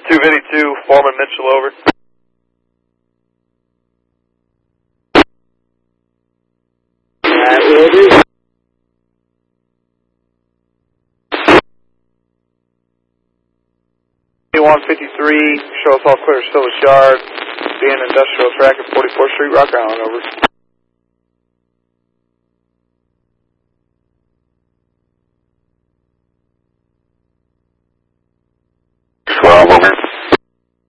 252, Foreman Mitchell, over. That will do. 153, show us all clear, Sillis Yard, being industrial track at 44th Street, Rock Island, over. Well, over.